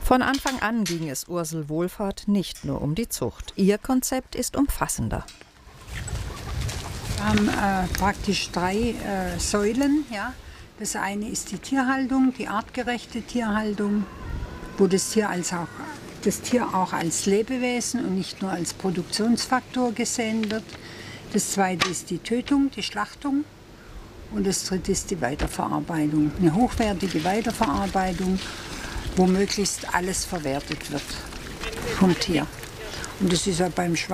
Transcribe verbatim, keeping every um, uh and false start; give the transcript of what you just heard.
Von Anfang an ging es Ursel Wohlfahrt nicht nur um die Zucht. Ihr Konzept ist umfassender. Wir haben äh, praktisch drei äh, Säulen. Ja. Das eine ist die Tierhaltung, die artgerechte Tierhaltung, wo das Tier, als auch, das Tier auch als Lebewesen und nicht nur als Produktionsfaktor gesehen wird. Das zweite ist die Tötung, die Schlachtung. Und das dritte ist die Weiterverarbeitung. Eine hochwertige Weiterverarbeitung, wo möglichst alles verwertet wird vom Tier. Und das ist ja beim Schwein